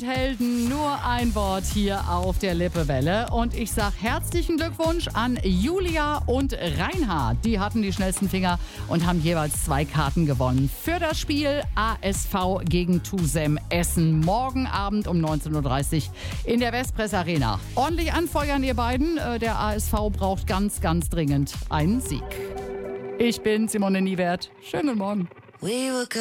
Helden, nur ein Wort hier auf der Lippewelle. Und ich sag herzlichen Glückwunsch an Julia und Reinhard. Die hatten die schnellsten Finger und haben jeweils 2 Karten gewonnen für das Spiel ASV gegen TuSem Essen. Morgen Abend um 19.30 Uhr in der Westpress Arena. Ordentlich anfeuern, ihr beiden. Der ASV braucht ganz, ganz dringend einen Sieg. Ich bin Simone Niewert. Schönen guten Morgen.